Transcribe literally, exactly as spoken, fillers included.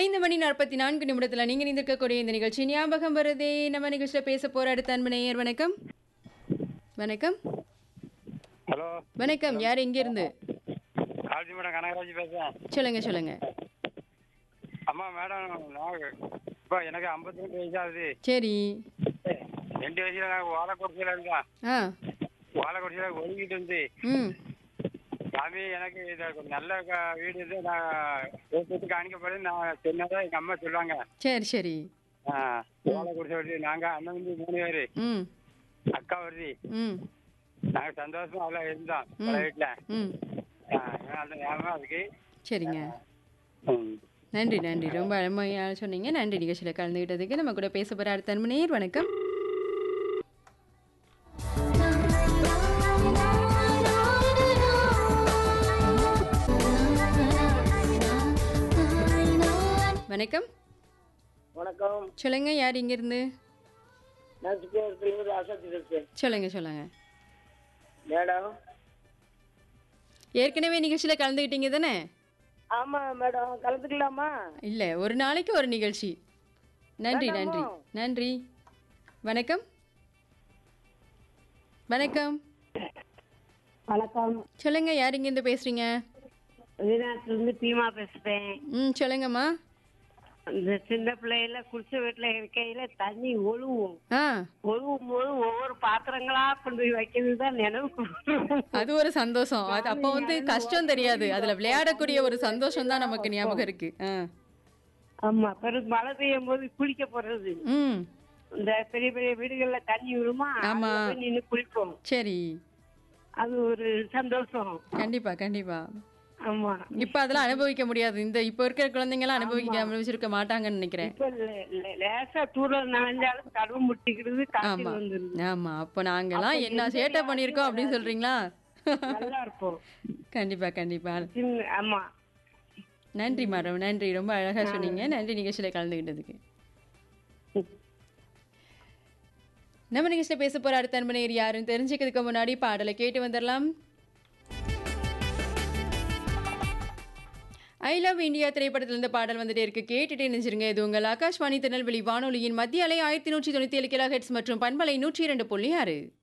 ஐந்து மணி நாற்பத்தி நான்கு நிமிடத்துல நீங்க நிந்திருக்கக்கூடிய இந்த நிகழ்ச்சி ஞாபகம் வருதே. நம்ம நிகழ்ச்சியில பேச போற அடுத்த அன்பு நேயர். வணக்கம். வணக்கம். ஹலோ வணக்கம். யார் எங்க இருந்து? காலேஜ் மேடம் கனகராஜ் பேசுறேன். சொல்லுங்க சொல்லுங்க. அம்மா மேடம் நான் இப்போ எனக்கு ஐம்பத்தி ரெண்டு வயசு ஆகுது. சரி. ரெண்டு வயசுல நான் வாழைக்குடிச்சியில் இருக்கேன். ஆ வாழைக்குடிச்சியில் ஒழுங்கிட்டு வந்து ம் சாமி எனக்கு இது நல்ல க- வீடு இது நான் பேசுறதுக்கு அனுப்பப்படுது நான் சொன்னதான் எங்கள் அம்மா சொல்லுவாங்க. சரி சரி. ஆ வாழைக்குடிச்சி வருது நாங்கள் அண்ணன் வந்து மூணு பேர் ம் அக்கா வருது. ம் நாங்கள் சந்தோஷமா எல்லாம் இருந்தோம் ம். பல வீட்டில். ம் அந்த ஞாபகம் அதுக்கு. சரிங்க. ம். நன்றி நன்றி. ரொம்ப அருமையாக சொன்னீங்க. நன்றி நிகழ்ச்சியில் கலந்துக்கிட்டதுக்கு. நம்ம கூட பேச போகிற அடுத்த அன்பு நேயர். வணக்கம். வணக்கம். வணக்கம். சொல்லுங்க. யார் இங்கிருந்து? நான் சுப்பிரமணியத்திலிருந்து அசத்தி பேசுறேன். சொல்லுங்க சொல்லுங்க. மேடம். ஏற்கனவே நிகழ்ச்சியில் கலந்துக்கிட்டீங்க தானே? ஆமா மேடம், கலந்துக்கலாமா? இல்லை, ஒரு நாளைக்கு ஒரு நிகழ்ச்சி. நன்றி நன்றி நன்றி. வணக்கம். வணக்கம். வணக்கம். சொல்லுங்க. யார் இங்கேருந்து பேசுறீங்க? வெளிநாட்டிலிருந்து பீமா பேசுறேன். ம் சொல்லுங்கம்மா. இந்த சின்ன பிள்ளையில குடிசை வீட்டுல இருக்கையில தண்ணி ஒழுவும் ஆ ஒழுவும் போது ஒவ்வொரு பாத்திரங்களா கொண்டு போய் வைக்கிறது தான் நினைவு. அது ஒரு சந்தோஷம். அது அப்போ வந்து கஷ்டம் தெரியாது. அதுல விளையாடக்கூடிய ஒரு சந்தோஷம் தான் நமக்கு ஞாபகம் இருக்கு. ஆ ஆமா, பெரும் மழை பெய்யும் போது குளிக்க போறது. ம் இந்த பெரிய பெரிய வீடுகள்ல தண்ணி விழுமா, ஆமா. அதுல போய் நின்னு குளிப்போம். சரி. அது ஒரு சந்தோஷம். கண்டிப்பா கண்டிப்பா. ஆமா. இப்ப அதெல்லாம் அனுபவிக்க முடியாது. இந்த இப்ப இருக்கிற குழந்தைங்க எல்லாம் அனுபவிக்க அனுபவிச்சிருக்க மாட்டாங்கன்னு நினைக்கிறேன். இப்ப லே- லே- லேசா தூரம் நனைஞ்சாலும் கடுவு முட்டிக்கிறது, காய்ச்சல் ஆமா வந்துருது. ஆமா. அப்ப நாங்கெல்லாம் என்ன சேட்டை பண்ணிருக்கோம் அப்படின்னு சொல்றீங்களா? நல்லா இருப்போம். கண்டிப்பா கண்டிப்பா. சின்ன- ஆமா. நன்றி மேடம். நன்றி. ரொம்ப அழகா சொன்னீங்க. நன்றி நிகழ்ச்சியில கலந்துக்கிட்டதுக்கு. நம்ம நிகழ்ச்சியில பேச போற அடுத்த அன்பு நேயர் யாருன்னு தெரிஞ்சுக்கிறதுக்கு முன்னாடி பாடலை கேட்டு வந்துடலாம். ஐ லவ் இந்தியா திரைப்படத்துல இருந்து பாடல் வந்துட்டே இருக்கு. கேட்டுட்டே நினைச்சிருங்க. இது உங்கள் ஆகாஷ்வாணி திருநெல்வேலி வானொலியின் மத்திய அலை ஆயிரத்தி நூற்றி தொண்ணூத்தி ஏழு கிலோ ஹெட்ஸ் மற்றும் பண்பலை நூற்றி இரண்டு புள்ளி ஆறு.